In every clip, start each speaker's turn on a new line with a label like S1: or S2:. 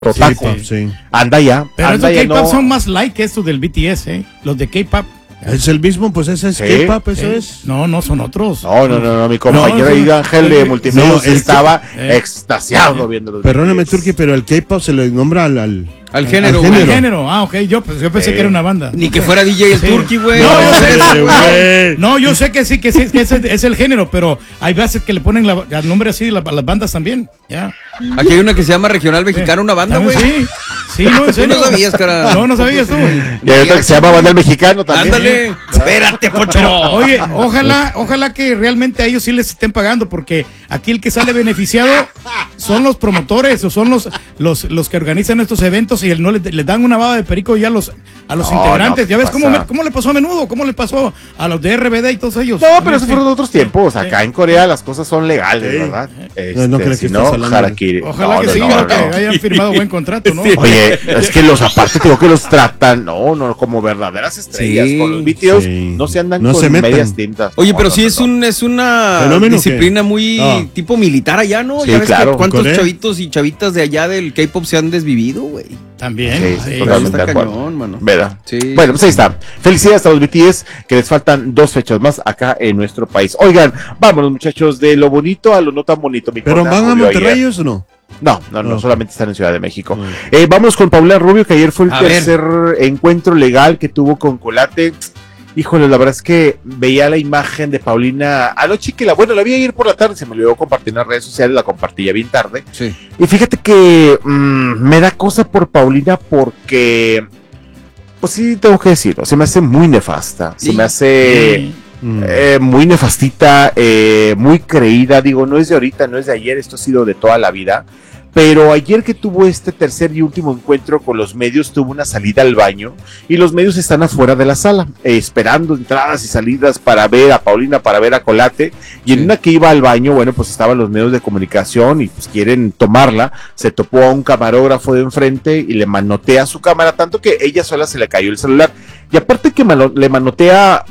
S1: Totaco.
S2: Sí.
S1: Anda ya.
S3: Pero
S1: anda
S3: esos
S1: ya,
S3: K-pop
S1: no.
S3: son más light que estos del BTS, Los de K-pop.
S2: Es el mismo, pues ese es
S1: Sí,
S2: K-pop, eso es.
S3: No, son otros.
S1: No, mi compañero
S3: No,
S1: ahí, Ángel de Multimedia,
S2: no, es que-
S1: estaba extasiado viendo los
S2: Perdóname,
S1: videos.
S2: Turki, pero el K-pop se le nombra
S4: Al género,
S2: al
S4: güey.
S3: El género, ok, yo pensé que era una banda.
S4: Ni que fuera DJ el
S3: Sí.
S4: Turki, güey.
S3: No, yo sé,
S2: Ese, güey.
S3: No, yo sé que sí, que es el género, pero hay veces que le ponen el nombre así a las bandas también, ya.
S4: Aquí hay una que se llama Regional Mexicana, una banda, güey.
S3: Sí, no, en
S4: Tú
S3: serio.
S4: no sabías, cara.
S3: No sabías tú.
S1: Y hay otra que se llama Banda del Mexicano también.
S4: Ándale. Espérate, Pocho.
S3: Pero, oye, ojalá que realmente a ellos sí les estén pagando, porque aquí el que sale beneficiado son los promotores o son los que organizan estos eventos y no les dan una baba de perico ya a los integrantes.
S1: No,
S3: ¿Ya ves
S1: ¿qué pasa?
S3: cómo le pasó a Menudo? ¿Cómo le pasó a los de RBD y todos ellos?
S1: No, pero esos fueron otros tiempos. Acá en Corea las cosas son legales,
S2: Sí.
S1: ¿verdad?
S2: No creo
S1: Si
S2: que
S1: no,
S2: estás hablando.
S1: harakiri.
S3: Ojalá
S1: No,
S3: que
S1: no,
S3: sí,
S1: no,
S3: que
S1: no.
S3: hayan firmado buen contrato, ¿no?
S1: Oye, es que aparte tengo que los tratan, no, como verdaderas estrellas.
S4: Sí.
S1: Con los videos
S2: Sí.
S1: no se andan
S2: No
S1: con
S2: se metan.
S1: medias tintas.
S4: Oye,
S1: No,
S4: pero
S1: no,
S4: sí
S1: no,
S4: es
S1: no.
S4: es una
S2: ¿Fenómeno
S4: disciplina
S2: qué?
S4: muy
S2: Ah.
S4: tipo militar allá, ¿no?
S1: Sí,
S4: Ya ves
S1: claro.
S4: que cuántos
S2: ¿Corea?
S4: chavitos y chavitas de allá del K-pop se han desvivido, güey.
S3: También.
S1: Sí,
S3: sí.
S1: totalmente
S4: Está
S1: de acuerdo.
S4: cañón, mano.
S1: ¿Verdad?
S4: Sí.
S1: Bueno, pues ahí está. Felicidades a los BTS, que les faltan 2 fechas más acá en nuestro país. Oigan, vámonos, muchachos, de lo bonito a lo no tan bonito. Mi
S2: ¿Pero
S1: Paulina
S2: van a
S1: Rubio
S2: Monterrey
S1: ayer.
S2: o no?
S1: No,
S2: No.
S1: solamente están en Ciudad de México.
S2: No.
S1: Vamos con Paulina Rubio, que ayer fue el
S4: A ver.
S1: tercer encuentro legal que tuvo con Colate. Híjole, la verdad es que veía la imagen de Paulina anoche que la vi ayer por la tarde, se me olvidó compartir en las redes sociales, la compartí ya bien tarde.
S4: Sí.
S1: Y fíjate que me da cosa por Paulina porque, pues sí, tengo que decirlo, se me hace muy nefasta, se
S4: Sí.
S1: me hace muy nefastita, muy creída, digo, no es de ahorita, no es de ayer, esto ha sido de toda la vida. Pero ayer que tuvo este tercer y último encuentro con los medios, tuvo una salida al baño y los medios están afuera de la sala, esperando entradas y salidas para ver a Paulina, para ver a Colate. Y en
S4: Sí.
S1: una que iba al baño, bueno, pues estaban los medios de comunicación y pues quieren tomarla. Se topó a un camarógrafo de enfrente y le manotea su cámara, tanto que ella sola se le cayó el celular. Y aparte que le manotea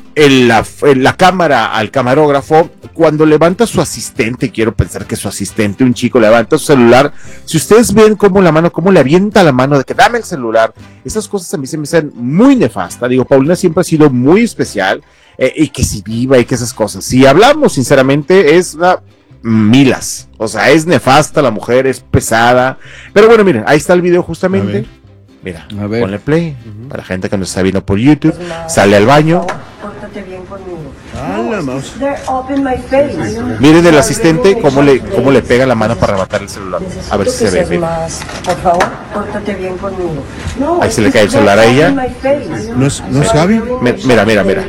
S1: la cámara al camarógrafo, cuando levanta su asistente, quiero pensar que su asistente, un chico, levanta su celular, si ustedes ven cómo le avienta la mano de que dame el celular, esas cosas a mí se me hacen muy nefastas. Digo, Paulina siempre ha sido muy especial, y que si viva y que esas cosas. Si hablamos sinceramente, es una milas, o sea, es nefasta la mujer, es pesada, pero bueno, miren, ahí está el video justamente. Mira,
S4: A ver.
S1: ponle play, para la gente que nos está viendo por YouTube, sale al baño.
S5: Pórtate bien conmigo.
S2: Ah, la mouse.
S5: They're up in my face.
S1: Miren el asistente cómo le pega la mano para arrebatar el celular. A ver si se ve.
S5: Necesito que
S1: Miren.
S5: seas más. Por favor, pórtate bien conmigo. No,
S1: Ahí se le cae el celular a ella.
S5: they're up in my face.
S2: ¿No es Gaby?
S1: Mira.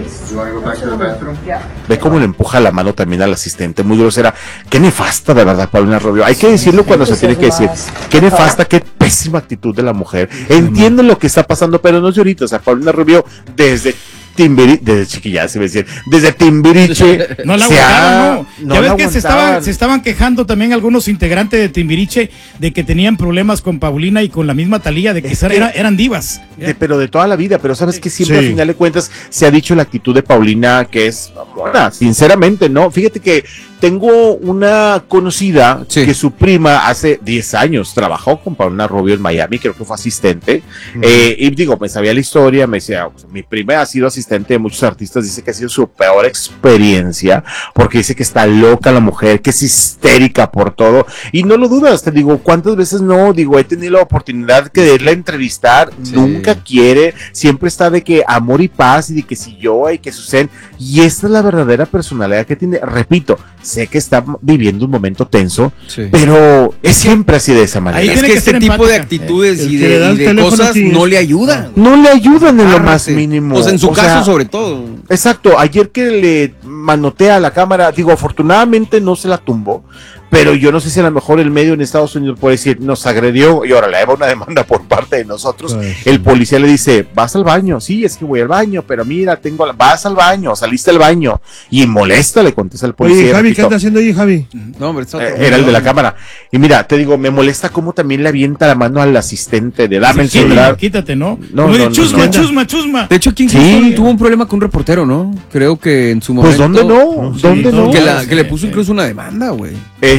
S1: Ve cómo le empuja la mano también al asistente, muy grosera. Qué nefasta, de verdad, Paulina Rubio. Hay que decirlo cuando se tiene que decir. Qué nefasta, qué pésima actitud de la mujer. Entiendo lo que está pasando, pero no es de ahorita. O sea, Paulina Rubio, desde chiquilla, se me decir, desde Timbiriche.
S3: No la
S1: se
S3: aguantaron, no. Ya
S1: la
S3: ves que
S1: aguantaban.
S3: se estaban quejando también algunos integrantes de Timbiriche de que tenían problemas con Paulina y con la misma Thalía, de que eran divas.
S1: Pero de toda la vida, pero sabes que siempre
S2: Sí.
S1: al final de cuentas se ha dicho la actitud de Paulina que es buena, sinceramente, ¿no? Fíjate que tengo una conocida
S4: Sí.
S1: que su prima hace 10 años trabajó con Paulina Rubio en Miami, creo que fue asistente, y digo, me sabía la historia, me decía, pues, mi prima ha sido asistente de muchos artistas, dice que ha sido su peor experiencia, porque dice que está loca la mujer, que es histérica por todo, y no lo dudas, te digo, ¿cuántas veces no? Digo, he tenido la oportunidad de irla a entrevistar,
S4: Sí.
S1: nunca quiere, siempre está de que amor y paz, y de que si yo, y que suceden, y esta es la verdadera personalidad que tiene, repito, sé que está viviendo un momento tenso,
S4: Sí.
S1: pero es siempre así de esa manera.
S3: Ahí
S4: Es
S3: tiene
S4: que
S3: que
S4: este
S3: ser
S4: tipo de
S3: empática.
S4: actitudes
S2: El
S4: y
S2: que le da
S4: de,
S2: el
S4: y de
S2: teléfono
S4: cosas
S2: aquí
S4: no
S2: es-
S4: le ayudan.
S1: No le ayudan en lo más
S4: Agárrate.
S1: mínimo.
S4: O sea, en su caso
S1: sea,
S4: sobre todo.
S1: Exacto, ayer que le manotea la cámara, digo, afortunadamente no se la tumbó, pero yo no sé si a lo mejor el medio en Estados Unidos puede decir, nos agredió y ahora le haga una demanda por parte de nosotros.
S2: Pues,
S1: El policía le dice, vas al baño, sí, es que voy al baño, pero mira, vas al baño, saliste al baño, y molesta, le contesta el policía.
S2: Oye, Javi,
S1: repito,
S2: ¿qué anda haciendo ahí, Javi?
S4: No, hombre, está otro.
S1: era el de la cámara. Y mira, te digo, me molesta cómo también le avienta la mano al asistente de dame el
S3: Sí,
S1: celular.
S3: quítate, ¿no?
S1: No,
S3: Como de
S1: no, no,
S3: chusma,
S1: no.
S3: chusma.
S4: De hecho, aquí en
S1: Sí.
S4: Houston tuvo un problema con un reportero, ¿no? Creo que en su momento.
S1: Pues ¿dónde no?
S2: Sí,
S1: ¿Dónde no?
S2: no.
S4: Que le puso incluso una demanda, güey.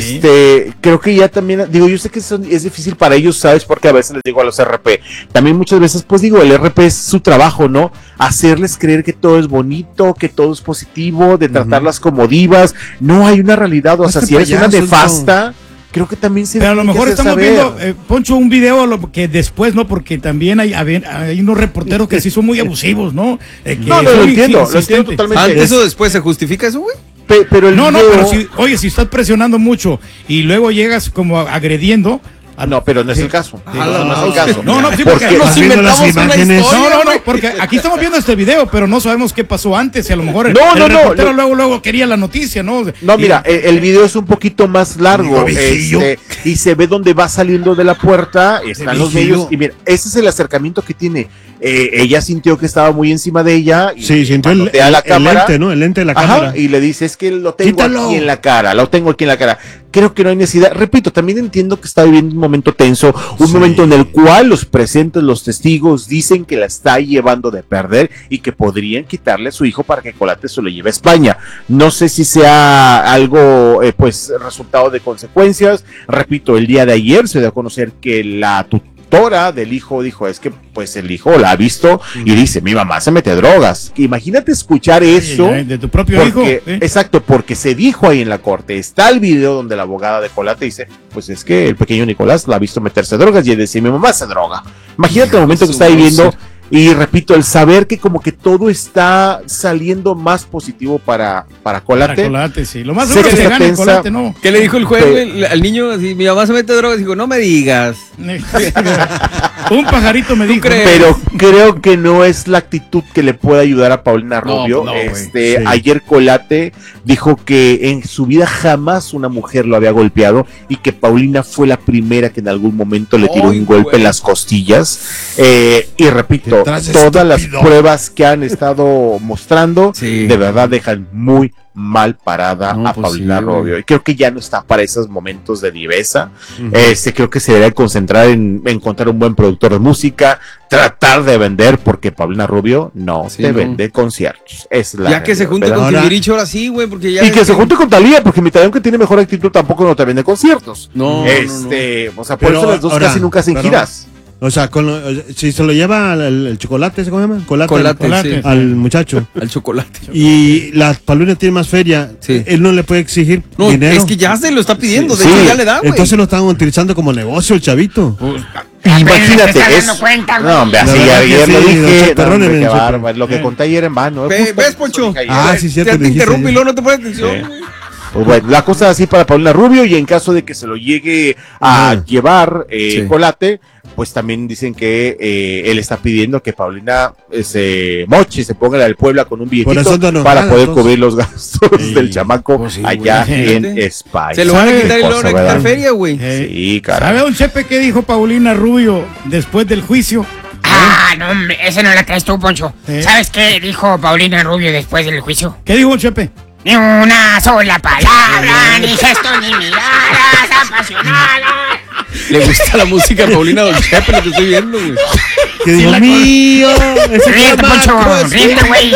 S1: Creo que ya también, digo, yo sé que es difícil para ellos, ¿sabes? Porque a veces les digo a los RP, también muchas veces, pues digo, el RP es su trabajo, ¿no? Hacerles creer que todo es bonito, que todo es positivo, de tratarlas como divas. No hay una realidad, o sea, si eres una nefasta, creo que también se...
S3: Pero a lo mejor estamos
S1: saber.
S3: viendo, Poncho, un video que después, ¿no? Porque también hay unos reporteros que sí son muy abusivos, ¿no?
S1: No, lo entiendo totalmente.
S4: ¿Antes o después se justifica eso, güey?
S1: Pero el
S3: No,
S1: video...
S3: pero si estás presionando mucho y luego llegas como agrediendo...
S1: No, pero no es el caso. No es el caso.
S3: No, sí,
S1: porque
S3: porque
S2: nos inventamos una
S3: imágenes.
S2: historia.
S3: No, porque aquí estamos viendo este video, pero no sabemos qué pasó antes y a lo mejor el
S1: No,
S3: reportero luego quería la noticia, ¿no?
S1: No, mira, el video es un poquito más largo y se ve donde va saliendo de la puerta, están los medios y mira, ese es el acercamiento que tiene. Ella sintió que estaba muy encima de ella y
S2: sí, sintió el lente, ¿no? El lente de la cámara.
S1: Y le dice, es que lo tengo
S2: Quítalo.
S1: aquí en la cara, lo tengo aquí en la cara. Creo que no hay necesidad. Repito, también entiendo que está viviendo un momento tenso, un momento en el cual los presentes, los testigos, dicen que la está llevando de perder y que podrían quitarle a su hijo para que Colate se lo lleve a España. No sé si sea algo, pues, resultado de consecuencias. Repito, el día de ayer se dio a conocer que la tutora del hijo dijo, es que pues el hijo la ha visto y dice, mi mamá se mete drogas. Imagínate escuchar eso
S3: de tu propio hijo.
S1: Exacto, porque se dijo ahí en la corte, está el video donde la abogada de Colate dice, pues es que el pequeño Nicolás la ha visto meterse drogas y él decía, mi mamá se droga. Imagínate el momento que está viviendo. Y repito, el saber que como que todo está saliendo más positivo para Colate.
S3: Para Colate, sí. Lo más seguro es que gane Colate, ¿no?
S4: ¿Qué le dijo el juez al niño? Así, mi mamá se mete drogas. Dijo, no me digas.
S3: Un pajarito me dijo.
S1: Pero creo que no es la actitud que le puede ayudar a Paulina Rubio.
S2: Sí.
S1: Ayer Colate dijo que en su vida jamás una mujer lo había golpeado y que Paulina fue la primera que en algún momento le tiró un golpe en las costillas. Y repito, todas las pruebas que han estado mostrando de verdad dejan muy mal parada a Paulina Rubio, y creo que ya no está para esos momentos de divesa. Creo que se debería concentrar en encontrar un buen productor de música, tratar de vender, porque Paulina Rubio no vende conciertos. Es la
S4: ya que se junte con Timbiriche ahora sí, güey, porque ya...
S1: Y que se junte con Thalía, porque mi Thalía, que tiene mejor actitud, tampoco no te vende conciertos.
S4: No.
S1: O sea, por eso las dos casi nunca hacen giras.
S2: O sea, si se lo lleva el chocolate, ¿cómo se llama?
S4: Colate.
S2: Al muchacho.
S4: Al chocolate.
S2: Y la Paulina tiene más feria. Él no le puede exigir dinero.
S4: Es que ya se lo está pidiendo, de hecho ya le da, güey.
S2: Entonces lo estaban utilizando como negocio el chavito.
S1: Imagínate, no, hombre, así ayer lo dije,
S2: perdónenme,
S1: lo que conté ayer en vano.
S4: ¿Ves, Poncho?
S2: Sí, cierto.
S4: Te interrumpe y luego no te pones atención.
S1: Pues bueno, la cosa es así para Paulina Rubio, y en caso de que se lo llegue a llevar Colate, pues también dicen que él está pidiendo que Paulina se moche, se ponga la del Puebla con un billetito para poder cubrir los gastos del chamaco allá en España.
S4: Se lo van a quitar y luego van a quitar feria, güey.
S1: Sí, caray.
S3: ¿Sabe, don Chepe, qué dijo Paulina Rubio después del juicio?
S6: No, hombre, esa no la traes tú, Poncho. ¿Sabes qué dijo Paulina Rubio después del juicio?
S3: ¿Qué dijo, don Chepe?
S6: Ni una sola palabra, ni gesto, ni miradas apasionadas.
S4: Le gusta la música a Paulina Don Chepe, lo que estoy viendo, güey.
S2: Que Dios mío.
S6: Ríete, Poncho, ríete, güey.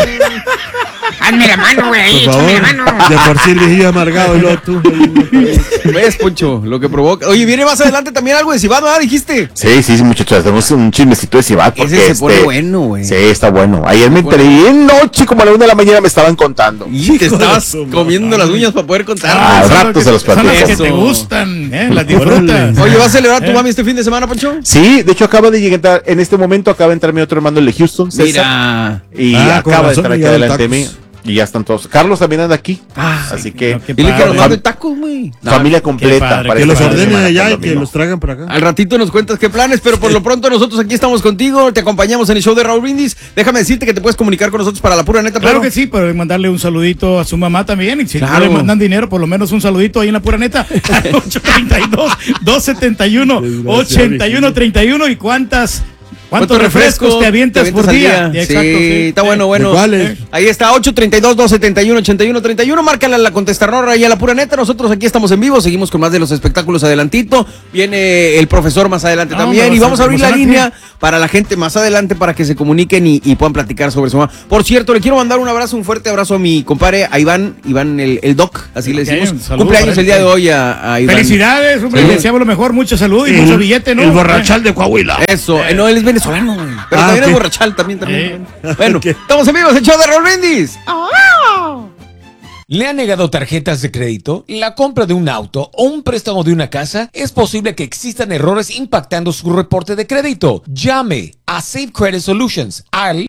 S6: Hazme la mano, güey, échame la mano.
S2: De por sí el viejillo amargado y luego tú.
S4: ¿Ves, Poncho? Lo que provoca. Oye, viene más adelante también algo de Cibat, ¿verdad? Dijiste.
S1: Sí, muchachos, tenemos un chismecito de Cibat.
S4: Ese se pone bueno, güey.
S1: Sí, está bueno. Ayer me enteré bien noche, como a la 1 de la mañana me estaban contando.
S4: Y te estabas comiendo las uñas para poder contar.
S1: Al rato se los platico.
S3: Son las que te gustan, las disfrutas.
S4: Oye, ¿vas a celebrar tu mami este fin de semana, Poncho?
S1: Sí, de hecho acaba de llegar, en este momento acaba de entrar mi otro hermano, el de Houston, César.
S4: Mira.
S1: Y acaba de estar aquí delante de mí. Y ya están todos. Carlos también anda aquí. Así que.
S4: Dile que nos mande tacos, güey.
S1: Familia completa.
S2: Que los ordenen allá y que los traigan por acá.
S4: Al ratito nos cuentas qué planes, pero por lo pronto nosotros aquí estamos contigo. Te acompañamos en el show de Raúl Brindis. Déjame decirte que te puedes comunicar con nosotros para la pura neta.
S3: Claro que sí, pero mandarle un saludito a su mamá también. Y si no le mandan dinero, por lo menos un saludito ahí en la pura neta. 832-271-8131. ¿Y cuántas ¿Cuántos refrescos te avientas por día?
S4: Exacto, sí, está bueno. Ahí está, 832-271-8131. Márcala la contestadora y a la pura neta. Nosotros aquí estamos en vivo, seguimos con más de los espectáculos adelantito. Viene el profesor más adelante también. Y vamos a abrir la línea para la gente más adelante para que se comuniquen y puedan platicar sobre su mamá. Por cierto, le quiero mandar un fuerte abrazo a mi compadre, a Iván el Doc, así le decimos. Cumpleaños el día de hoy a Iván.
S3: Felicidades, hombre, le deseamos lo mejor, mucha salud y mucho billete, ¿no?
S2: El borrachal de Coahuila.
S4: Eso, no, él es venezolano, pero también es borrachal, también. Bueno, estamos en vivo, el show de Raúl Brindis.
S7: ¿Le han negado tarjetas de crédito? ¿La compra de un auto o un préstamo de una casa? Es posible que existan errores impactando su reporte de crédito. Llame a Safe Credit Solutions al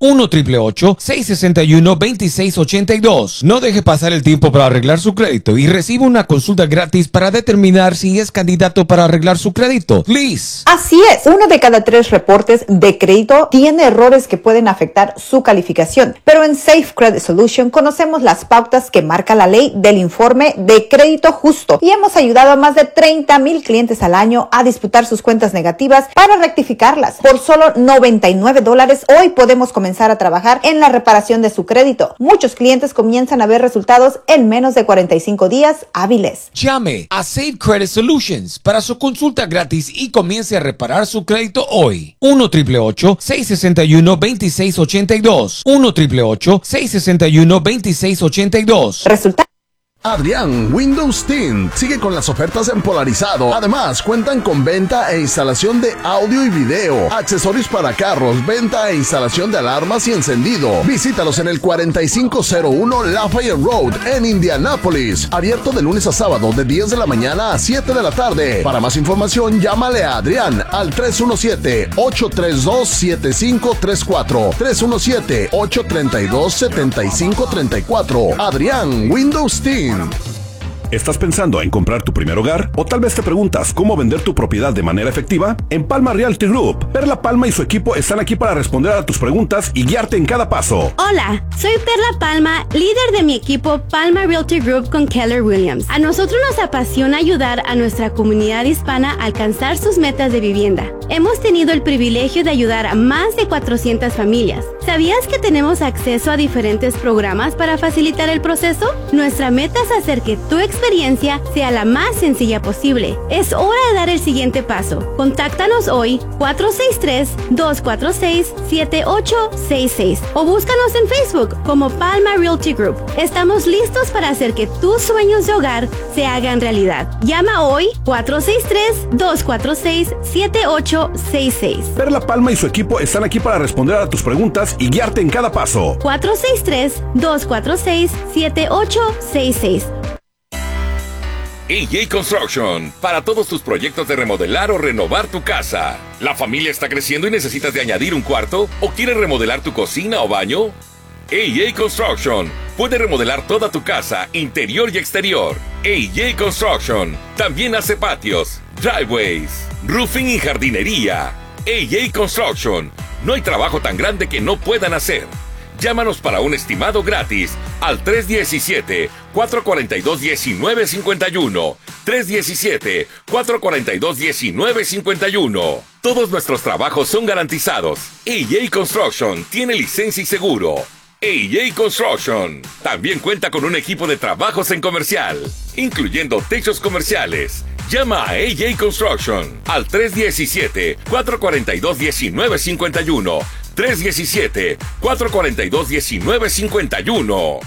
S7: 1-888-661-2682. No deje pasar el tiempo para arreglar su crédito y reciba una consulta gratis para determinar si es candidato para arreglar su crédito. Please.
S8: Así es, 1 de cada 3 reportes de crédito tiene errores que pueden afectar su calificación. Pero en Safe Credit Solutions conocemos las pautas que marca la ley del informe de crédito justo y hemos ayudado a más de 30,000 clientes al año a disputar sus cuentas negativas para rectificarlas. Por solo $99 hoy podemos comenzar a trabajar en la reparación de su crédito. Muchos clientes comienzan a ver resultados en menos de 45 días hábiles.
S7: Llame a Safe Credit Solutions para su consulta gratis y comience a reparar su crédito hoy. 1-888-661-2682. 1-888-661-2682.
S9: Adrián Windows Team sigue con las ofertas en Polarizado. Además, cuentan con venta e instalación de audio y video, accesorios para carros, venta e instalación de alarmas y encendido. Visítalos en el 4501 Lafayette Road en Indianápolis. Abierto de lunes a sábado de 10 de la mañana a 7 de la tarde. Para más información, llámale a Adrián al 317-832-7534. 317-832-7534. Adrián Windows Team.
S10: ¿Estás pensando en comprar tu primer hogar? ¿O tal vez te preguntas cómo vender tu propiedad de manera efectiva? En Palma Realty Group, Perla Palma y su equipo están aquí para responder a tus preguntas y guiarte en cada paso.
S11: Hola, soy Perla Palma, líder de mi equipo Palma Realty Group con Keller Williams. A nosotros nos apasiona ayudar a nuestra comunidad hispana a alcanzar sus metas de vivienda. Hemos tenido el privilegio de ayudar a más de 400 familias. ¿Sabías que tenemos acceso a diferentes programas para facilitar el proceso? Nuestra meta es hacer que tu experiencia sea la más sencilla posible. Es hora de dar el siguiente paso. Contáctanos hoy 463-246-7866 o búscanos en Facebook como Palma Realty Group. Estamos listos para hacer que tus sueños de hogar se hagan realidad. Llama hoy 463-246-7866.
S10: Perla Palma y su equipo están aquí para responder a tus preguntas y guiarte en cada paso.
S11: 463-246-7866.
S12: AJ Construction, para todos tus proyectos de remodelar o renovar tu casa. ¿La familia está creciendo y necesitas de añadir un cuarto? ¿O quieres remodelar tu cocina o baño? AJ Construction puede remodelar toda tu casa, interior y exterior. AJ Construction también hace patios, driveways, roofing y jardinería. AJ Construction, no hay trabajo tan grande que no puedan hacer. Llámanos para un estimado gratis al 317-442-1951. 317-442-1951. Todos nuestros trabajos son garantizados. AJ Construction tiene licencia y seguro. AJ Construction también cuenta con un equipo de trabajos en comercial, incluyendo techos comerciales. Llama a AJ Construction al 317-442-1951. 317-442-1951.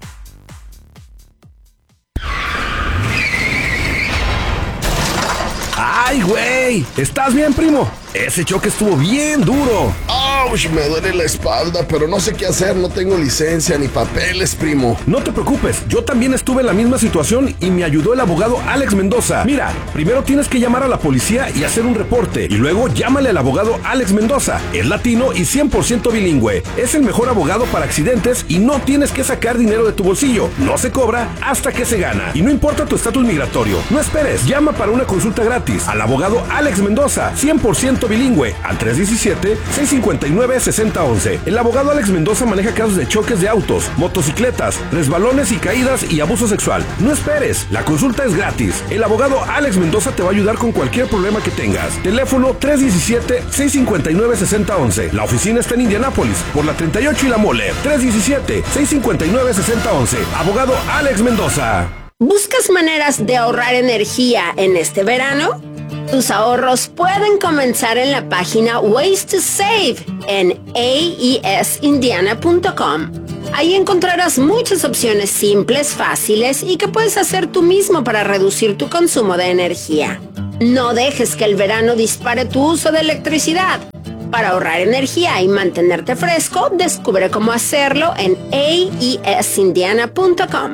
S10: ¡Ay, güey! ¿Estás bien, primo? Ese choque estuvo bien duro.
S9: ¡Auch! Me duele la espalda, pero no sé qué hacer. No tengo licencia ni papeles, primo.
S10: No te preocupes, yo también estuve en la misma situación y me ayudó el abogado Alex Mendoza. Mira, primero tienes que llamar a la policía y hacer un reporte. Y luego llámale al abogado Alex Mendoza. Es latino y 100% bilingüe. Es el mejor abogado para accidentes y no tienes que sacar dinero de tu bolsillo. No se cobra hasta que se gana. Y no importa tu estatus migratorio. No esperes, llama para una consulta gratis al abogado Alex Mendoza, 100% bilingüe, al 317-658 659-6011. El abogado Alex Mendoza maneja casos de choques de autos, motocicletas, resbalones y caídas y abuso sexual. No esperes, la consulta es gratis. El abogado Alex Mendoza te va a ayudar con cualquier problema que tengas. Teléfono 317-659-6011. La oficina está en Indianápolis, por la 38 y la Mole. 317-659-6011. Abogado Alex Mendoza.
S13: ¿Buscas maneras de ahorrar energía en este verano? Tus ahorros pueden comenzar en la página Ways to Save en aesindiana.com. Ahí encontrarás muchas opciones simples, fáciles y que puedes hacer tú mismo para reducir tu consumo de energía. No dejes que el verano dispare tu uso de electricidad. Para ahorrar energía y mantenerte fresco, descubre cómo hacerlo en aesindiana.com.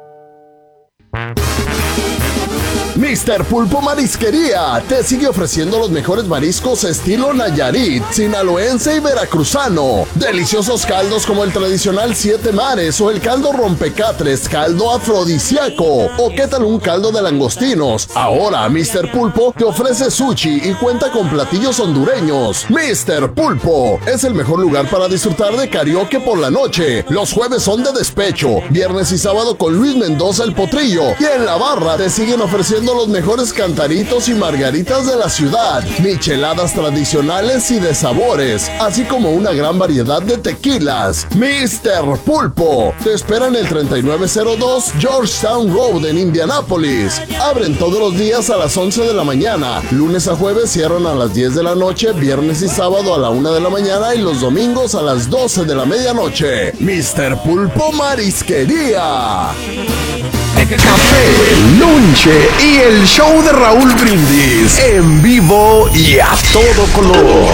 S9: Mr. Pulpo Marisquería te sigue ofreciendo los mejores mariscos estilo Nayarit, sinaloense y veracruzano. Deliciosos caldos como el tradicional Siete Mares o el caldo rompecatres, caldo afrodisíaco. O qué tal un caldo de langostinos. Ahora Mr. Pulpo te ofrece sushi y cuenta con platillos hondureños. Mr. Pulpo es el mejor lugar para disfrutar de karaoke por la noche. Los jueves son de despecho, viernes y sábado con Luis Mendoza el Potrillo. Y en la barra te siguen ofreciendo los mejores cantaritos y margaritas de la ciudad, micheladas tradicionales y de sabores, así como una gran variedad de tequilas. Mr. Pulpo te espera en el 3902 Georgetown Road en Indianápolis. Abren todos los días a las 11 de la mañana, lunes a jueves cierran a las 10 de la noche, viernes y sábado a la 1 de la mañana y los domingos a las 12 de la medianoche. Mr. Pulpo Marisquería. Café, lunche y el show de Raúl Brindis en vivo y a todo color.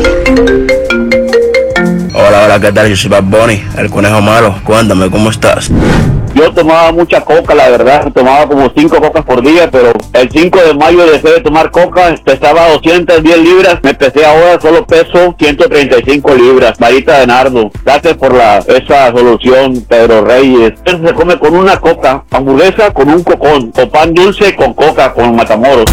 S14: Hola, ¿qué tal? Yo soy Bad Bunny, el conejo malo. Cuéntame, ¿cómo estás?
S15: Yo tomaba mucha coca, la verdad, tomaba como 5 cocas por día, pero el 5 de mayo dejé de tomar coca, pesaba 210 libras, me pesé ahora, solo peso 135 libras, varita de nardo. Gracias por esa solución, Pedro Reyes. Eso se come con una coca, hamburguesa con un cocón, o pan dulce con coca, con Matamoros.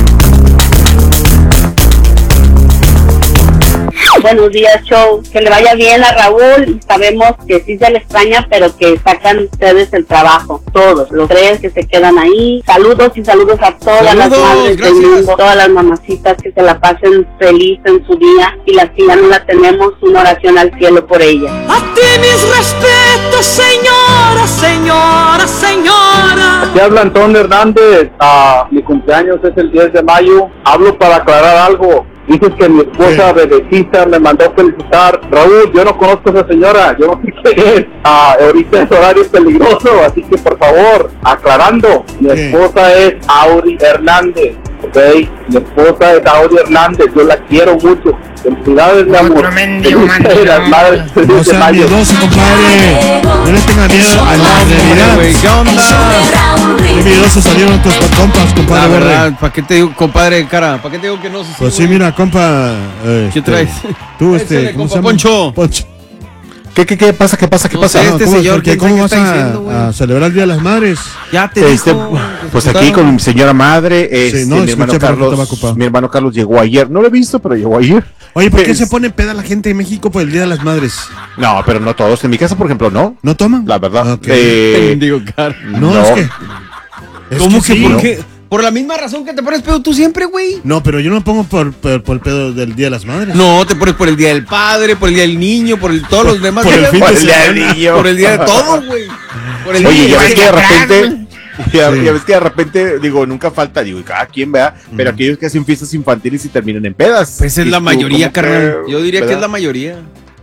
S16: Buenos días, show. Que le vaya bien a Raúl. Sabemos que sí se le extraña, pero que sacan ustedes el trabajo. Todos, los tres que se quedan ahí. Saludos y saludos a todas las madres del mundo, todas las mamacitas que se la pasen feliz en su día y las que ya no la tenemos, una oración al cielo por ellas.
S17: A ti mis respetos, señora, señora, señora.
S15: Aquí habla Antonio Hernández. Mi cumpleaños es el 10 de mayo. Hablo para aclarar algo. Dices que mi esposa bebecita me mandó felicitar. Raúl, yo no conozco a esa señora, yo no sé qué es. Ahorita es horario peligroso, así que por favor, aclarando, mi esposa es Auri Hernández, ¿ok? Mi esposa es Auri Hernández, yo la quiero mucho. Felicidades, mi amor. Felicidades las madres.
S2: No sea miedoso, compadre. No le tenga miedo a la realidad.
S4: ¿Qué onda?
S2: Qué miedoso salieron tus compas, compadre.
S4: La verdad, ¿para qué te digo, compadre cara? ¿Para qué te digo que no?
S2: Pues sí, mira, compa.
S4: ¿Qué traes?
S2: Tú,
S4: ¿cómo se llama? Poncho.
S1: ¿Qué pasa? ¿Qué pasa?
S4: No sé, este señor,
S2: ¿cómo vas a celebrar el Día de las Madres?
S4: Ya te dijo.
S1: Pues aquí con mi señora madre,
S2: sí, no,
S1: mi hermano Carlos llegó ayer. No lo he visto, pero llegó ayer.
S2: Oye, ¿por qué se pone peda la gente de México por el Día de las Madres?
S1: No, pero no todos. En mi casa, por ejemplo, no.
S2: ¿No toman?
S1: La verdad.
S4: Digo,
S2: no, es que...
S4: ¿Cómo que por qué? Por la misma razón que te pones pedo tú siempre, güey.
S2: No, pero yo no me pongo por el pedo del Día de las Madres.
S4: No, te pones por el Día del Padre, por el Día del Niño, por todos los demás.
S1: Por el Día del Niño.
S4: Por el Día de todo, güey.
S1: Oye, ya ves que de repente... Ya ves que de repente, digo, nunca falta, digo, cada quien vea, pero aquellos que hacen fiestas infantiles y terminan en pedas.
S4: Pues es la mayoría, carnal. Yo diría que es la mayoría.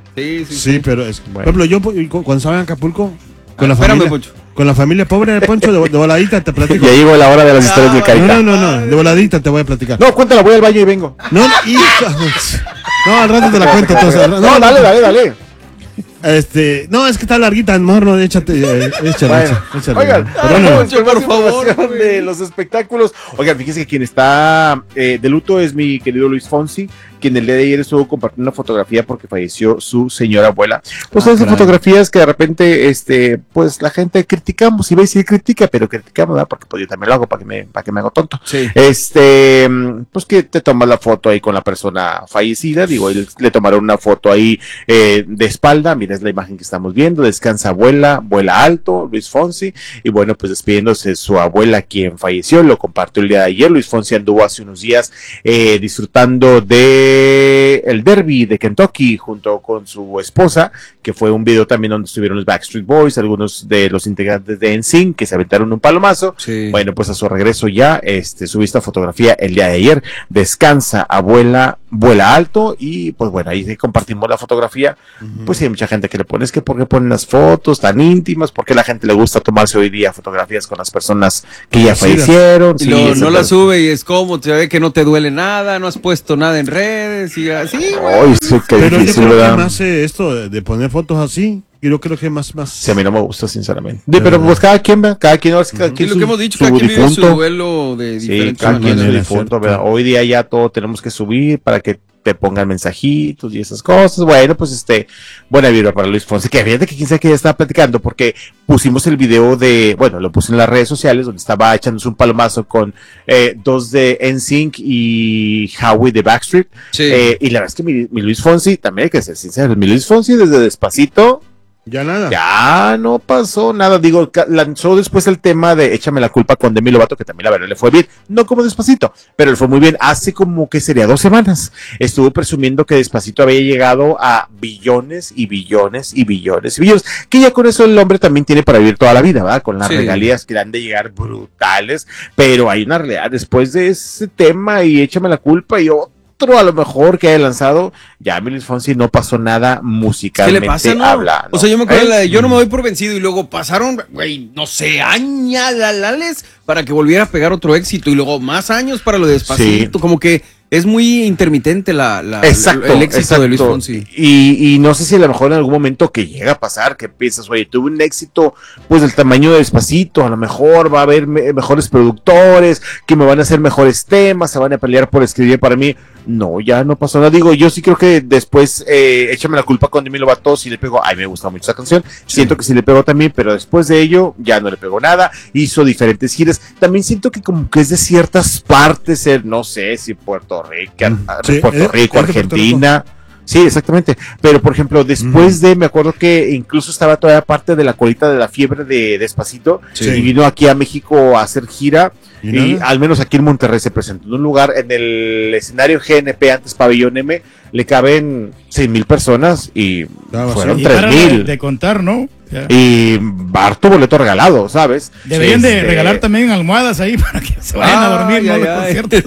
S2: Sí, pero es... Por ejemplo, yo cuando estaba en Acapulco, con la familia...
S4: Poncho.
S2: Con la familia pobre, Poncho, de voladita te platico.
S1: Ya llegó la hora de las historias de Carita.
S2: No, de voladita te voy a platicar.
S1: No, cuéntala, voy al baño y vengo.
S2: No, al rato te la cuento. Entonces,
S1: no, dale.
S2: No, es que está larguita, mejor no, échale.
S1: Oigan,
S4: por favor,
S1: de los espectáculos. Oigan, fíjense que quien está de luto es mi querido Luis Fonsi, quien el día de ayer estuvo compartiendo una fotografía porque falleció su señora abuela. Pues esas fotografías que de repente, pues la gente criticamos, iba a decir critica, pero criticamos, ¿verdad? Porque pues yo también lo hago para que me hago tonto.
S4: Sí.
S1: Pues que te tomas la foto ahí con la persona fallecida, digo, le tomaron una foto ahí de espalda, mira, es la imagen que estamos viendo, descansa abuela, vuela alto, Luis Fonsi, y bueno, pues despidiéndose de su abuela quien falleció, lo compartió el día de ayer. Luis Fonsi anduvo hace unos días disfrutando de el derby de Kentucky junto con su esposa, que fue un video también donde estuvieron los Backstreet Boys, algunos de los integrantes de NSYNC que se aventaron un palomazo.
S4: Sí.
S1: Bueno, pues a su regreso ya subí esta fotografía el día de ayer, descansa abuela, vuela alto, y pues bueno, ahí compartimos la fotografía. Pues sí, hay mucha gente que le pone, es que ¿por qué ponen las fotos tan íntimas? ¿Por qué la gente le gusta tomarse hoy día fotografías con las personas que ya fallecieron?
S4: Y luego no la sube y es como, te ve que no te duele nada, no has puesto nada en redes y así.
S1: Ay, sí, qué
S2: pero
S1: difícil,
S2: yo creo
S1: ¿verdad?
S2: que más esto de poner fotos así, yo creo que más.
S1: Sí, a mí no me gusta, sinceramente. Pero pues cada quien, ¿verdad? Cada quien,
S4: Y lo que hemos dicho, cada quien vive su duelo de diferentes
S1: cada quien
S4: maneras.
S1: su difunto, ¿verdad? Hoy día ya todo tenemos que subir para que te pongan mensajitos y esas cosas. Bueno, pues buena vibra para Luis Fonsi, que fíjate que quién sabe que ya estaba platicando, porque pusimos el video lo puse en las redes sociales, donde estaba echándose un palomazo con dos de NSYNC y Howie de Backstreet.
S4: Sí.
S1: Y la verdad es que mi Luis Fonsi, también hay que ser sincero, mi Luis Fonsi desde Despacito
S2: ya nada.
S1: Ya no pasó nada. Digo, lanzó después el tema de Échame la culpa con Demi Lovato, que también la verdad le fue bien. No como Despacito, pero le fue muy bien. Hace como que sería 2 semanas. Estuvo presumiendo que Despacito había llegado a billones y billones y billones y billones. Que ya con eso el hombre también tiene para vivir toda la vida, ¿verdad? Con las regalías que le han de llegar brutales. Pero hay una realidad después de ese tema y Échame la culpa y a lo mejor que haya lanzado, ya Luis Fonsi no pasó nada musicalmente.
S4: ¿Qué le pasa, no?
S1: Hablando.
S4: O sea, yo me acuerdo de Yo no me doy por vencido y luego pasaron, güey, no sé, años para que volviera a pegar otro éxito y luego más años para lo de Despacito, como que es muy intermitente el éxito de Luis Fonsi.
S1: Y no sé si a lo mejor en algún momento que llega a pasar, que piensas, oye, tuve un éxito pues del tamaño de Despacito, a lo mejor va a haber mejores productores, que me van a hacer mejores temas, se van a pelear por escribir para mí. No, ya no pasó nada. Digo, yo sí creo que después Échame la culpa con Demi Lovato sí le pegó. Ay, me gusta mucho esa canción. Siento que sí le pegó también, pero después de ello ya no le pegó nada. Hizo diferentes giras. También siento que como que es de ciertas partes, no sé si Puerto Rico, Argentina. Sí, exactamente. Pero, por ejemplo, después me acuerdo que incluso estaba todavía parte de la colita de la fiebre de Despacito y vino aquí a México a hacer gira. Y al menos aquí en Monterrey se presentó en un lugar, en el escenario GNP, antes Pabellón M, le caben 6,000 personas y fueron 3,000.
S3: De contar, ¿no? Ya.
S1: Y harto boleto regalado, ¿sabes?
S3: Deberían de regalar también almohadas ahí para que se vayan a dormir, ¿no? Los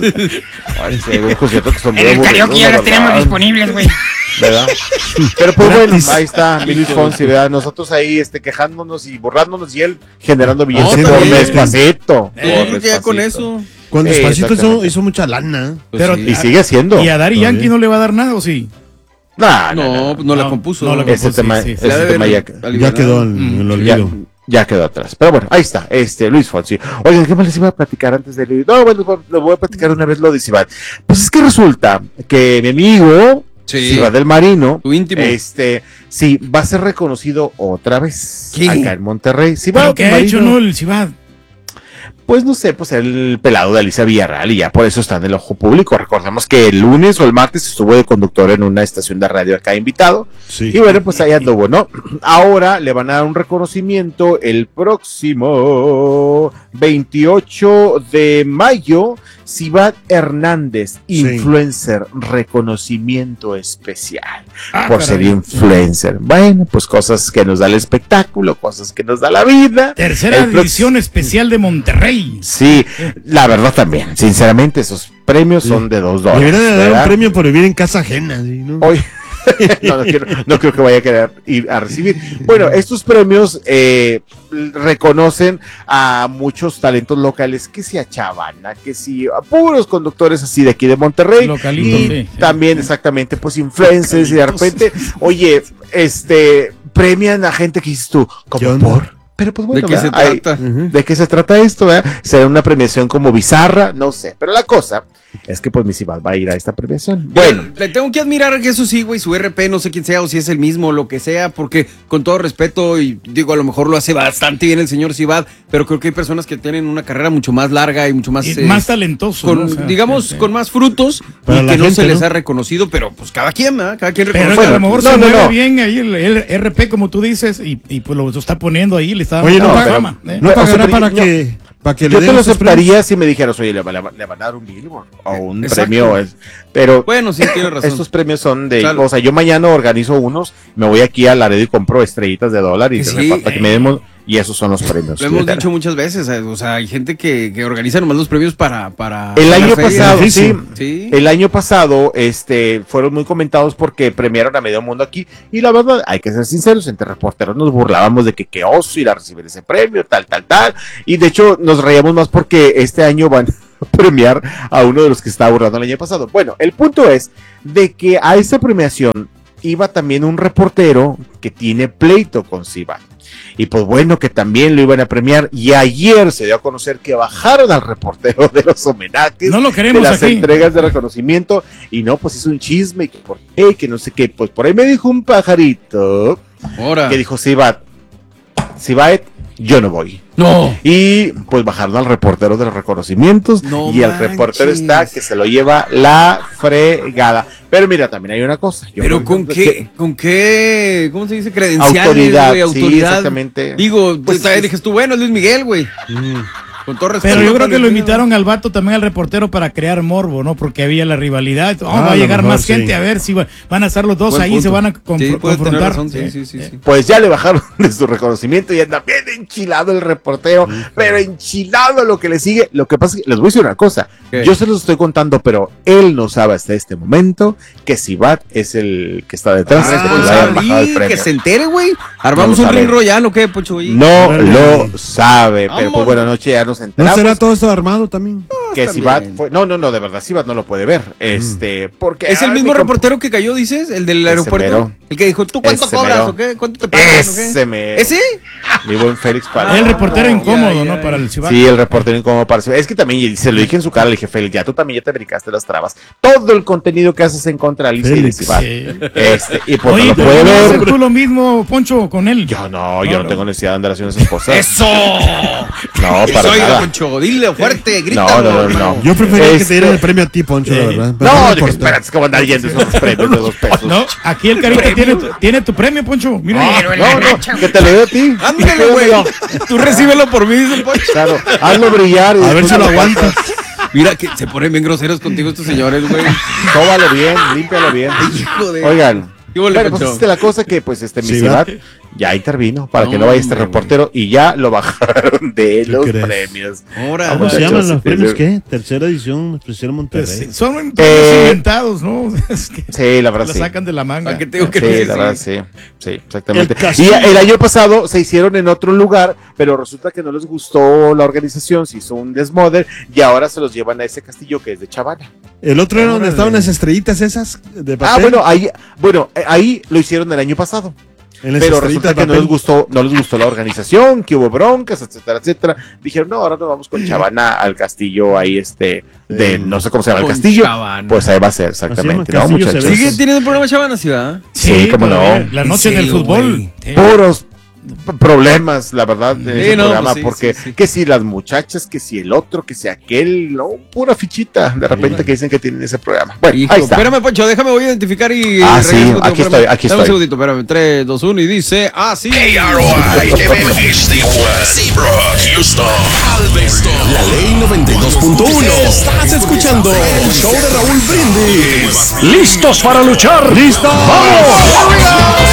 S3: conciertos.
S6: En el karaoke ya las tenemos disponibles, güey.
S1: ¿Verdad? Pero pues bueno, ahí está Luis Fonsi, ¿verdad? Nosotros ahí quejándonos y borrándonos y él generando billetes por Despacito.
S4: Ya con eso.
S2: Con Despacito hizo mucha lana.
S3: Pero,
S1: y sigue haciendo.
S3: ¿Y a Daddy Yankee no le va a dar nada o sí?
S4: No, la compuso.
S1: Ese tema ya
S2: quedó en el olvido.
S1: Ya quedó atrás. Pero bueno, ahí está, Luis Fonsi. Oigan, ¿qué más les iba a platicar antes de Luis? No, bueno, lo voy a platicar una vez lo de Sivad. Pues es que resulta que mi amigo Sivad del Marino,
S4: tu íntimo,
S1: sí, va a ser reconocido otra vez acá en Monterrey.
S3: ¿Pero qué ha hecho, no, el Sivad?
S1: Pues no sé, pues el pelado de Alicia Villarreal y ya por eso está en el ojo público. Recordemos que el lunes o el martes estuvo de conductor en una estación de radio acá invitado. Sí. Y bueno, pues ahí anduvo, ¿no? Ahora le van a dar un reconocimiento el próximo 28 de mayo. Sivad Hernández, influencer, reconocimiento especial por ser influencer. Bueno, pues cosas que nos da el espectáculo, cosas que nos da la vida.
S3: Tercera edición especial de Monterrey.
S1: Sí, la verdad también, sinceramente esos premios son de $2.
S2: Deberían dar un premio por vivir en casa ajena, ¿no?
S1: Hoy no creo que vaya a querer ir a recibir. Bueno, estos premios reconocen a muchos talentos locales, que si a Chavana, que si a puros conductores así de aquí de Monterrey.
S3: Localitos,
S1: y también exactamente, pues influencers, y de repente, oye, premian a gente que dices tú, como por... Pero pues bueno,
S4: ¿de qué se trata?
S1: ¿De qué se trata esto? ¿Verdad? Será una premiación como bizarra, no sé. Pero la cosa es que pues mi Cibat va a ir a esta premiación. Bueno.
S4: Le tengo que admirar que eso sí, güey, su RP, no sé quién sea o si es el mismo o lo que sea, porque con todo respeto, y digo, a lo mejor lo hace bastante bien el señor Cibat, pero creo que hay personas que tienen una carrera mucho más larga y mucho más...
S3: más talentoso.
S4: Con, ¿no? O sea, digamos, con más frutos y que no se les ha reconocido, pero pues cada quien, ¿no? Cada quien reconoce.
S3: Pero a lo mejor se mueve bien ahí el RP, como tú dices, y pues lo está poniendo ahí, le está dando fama.
S2: No pagará para que
S1: yo te lo aceptaría si me dijeras, oye, le van a dar un Billboard o un premio. Pero
S4: bueno, sí, tienes razón.
S1: Estos premios son de... Claro. O sea, yo mañana organizo unos, me voy aquí a Laredo y compro estrellitas de $1 y sí, que me demos... Y esos son los premios.
S4: Lo hemos dicho muchas veces, o sea, hay gente que organiza nomás los premios para
S1: el año pasado, sí. El año pasado, fueron muy comentados porque premiaron a medio mundo aquí, y la verdad, hay que ser sinceros, entre reporteros nos burlábamos de que qué oso ir a recibir ese premio, tal, y de hecho nos reíamos más porque este año van a premiar a uno de los que estaba burlando el año pasado. Bueno, el punto es de que a esta premiación iba también un reportero que tiene pleito con Cibat. Y pues bueno, que también lo iban a premiar, y ayer se dio a conocer que bajaron al reportero de los homenajes,
S3: no lo queremos
S1: de las
S3: aquí.
S1: entregas de reconocimiento, y no, pues hizo un chisme, que por qué, que no sé qué, pues por ahí me dijo un pajarito, que dijo Cibat, yo no voy.
S4: No.
S1: Y pues bajaron al reportero de los reconocimientos, y el reportero está que se lo lleva la fregada. Pero mira, también hay una cosa.
S4: Pero ¿con qué, cómo se dice? Credenciales,
S1: autoridad,
S4: güey, autoridad.
S1: Sí, exactamente.
S4: Digo, pues dijes tú, bueno, Luis Miguel, güey. Con todo respeto.
S3: Pero yo creo que lo invitaron al vato también, al reportero, para crear morbo, ¿no? Porque había la rivalidad. Va a llegar más gente, a ver si van a estar los dos ahí, se van a confrontar.
S4: Sí.
S1: Pues ya le bajaron de su reconocimiento y anda bien enchilado el reportero, pero enchilado lo que le sigue. Lo que pasa es que les voy a decir una cosa, yo se los estoy contando, pero él no sabe hasta este momento que Cibat es el que está detrás.
S4: Que se entere, güey. Armamos un ring royal, ¿o qué, Pocho?
S1: No lo sabe, pero pues buena noche, ya nos enteramos.
S2: ¿No será todo esto armado también?
S1: Que Cibat fue... No, de verdad, Cibat no lo puede ver. Porque...
S4: ¿Es el mismo reportero que cayó, dices? ¿El del aeropuerto? El que dijo, ¿tú cuánto cobras o qué? ¿Cuánto te pagas o qué? ¿Ese?
S1: Mi buen Félix para...
S3: El reportero incómodo, ¿no? Para el Cibat.
S1: Sí, el reportero incómodo para el Cibat. Es que también, se lo dije en su cara, le dije, Félix, ya tú también ya te brincaste las trabas. Todo el contenido que haces en contra de Alicia y de Cibat. Y pues no lo puede ver.
S3: ¿Tú lo mismo, Poncho, con él?
S1: Yo no tengo necesidad de andar haciendo esas cosas.
S4: ¡Eso!
S1: No, para nada.
S4: Poncho, dile fuerte, grita.
S1: No.
S2: Yo prefería que te dieran el premio a ti, Poncho, la verdad.
S1: No, espera, es que van a andar yendo esos premios de $2.
S3: No, aquí el Carita tiene tu premio, Poncho. Mira.
S1: No, que te lo dé a ti.
S4: Ándale, güey. Tú recíbelo por mí, dice el Poncho.
S1: Claro, hazlo brillar.
S2: A ver si lo aguantas.
S4: Mira que se ponen bien groseros contigo estos señores, güey.
S1: Tómalo bien, límpialo bien. Oigan. Bueno, pues la cosa que pues mi Cibat ya intervino para que no vaya este reportero y ya lo bajaron de los premios.
S2: ¿Cómo se llaman los premios? ¿Qué? Tercera edición, Especial Monterrey.
S3: Son premios inventados, ¿no?
S1: Sí, la verdad
S3: lo
S1: sí.
S3: sacan de la manga.
S1: Sí, la verdad sí, exactamente. Y el año pasado se hicieron en otro lugar, pero resulta que no les gustó la organización, se hizo un desmoder y ahora se los llevan a ese castillo que es de Chavana.
S2: El otro era donde estaban las estrellitas esas de papel.
S1: Ahí lo hicieron el año pasado. Pero resulta que no les gustó la organización, que hubo broncas, etcétera. Dijeron, no, ahora nos vamos con Chavana al castillo ahí no sé cómo se llama el castillo. Chavana. Pues ahí va a ser, exactamente. ¿No, muchachos?
S4: ¿Sigue teniendo el programa Chavana, ciudad?
S1: Sí, cómo no.
S3: La noche del fútbol.
S1: Puros problemas, la verdad, en ese programa, porque que si las muchachas, que si el otro, que si aquel, no, pura fichita, de repente que dicen que tienen ese programa. Bueno, ahí está.
S4: Espérame, Poncho, déjame, voy a identificar y...
S1: sí, aquí estoy.
S4: Dame un segundito, espérame, 3, 2, 1 y dice así.
S9: Houston, Galveston. La Ley 92.1. Estás escuchando el show de Raúl Brindis.
S10: ¿Listos para luchar?
S2: ¡Listos!
S10: ¡Vamos!